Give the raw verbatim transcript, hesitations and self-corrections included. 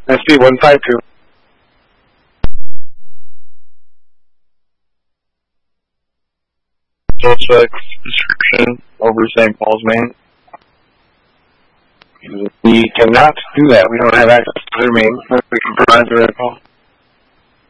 S P one five two. Suspect's description over Saint Paul's, Maine. We cannot do that. We don't have access to their main. We can provide the call.